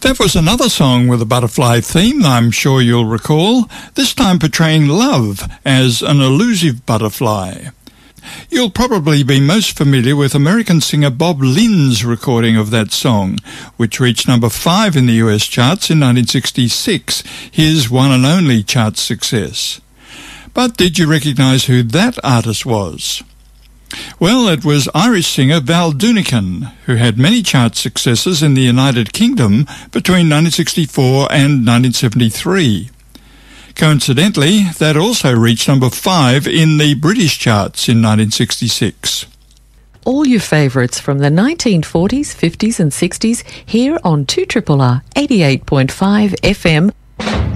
That was another song with a butterfly theme, I'm sure you'll recall, this time portraying love as an elusive butterfly. You'll probably be most familiar with American singer Bob Lynn's recording of that song, which reached number 5 in the US charts in 1966, his one and only chart success. But did you recognise who that artist was? Well, it was Irish singer Val Doonican, who had many chart successes in the United Kingdom between 1964 and 1973. Coincidentally, that also reached number 5 in the British charts in 1966. All your favourites from the 1940s, 50s and 60s here on 2RRR 88.5 FM.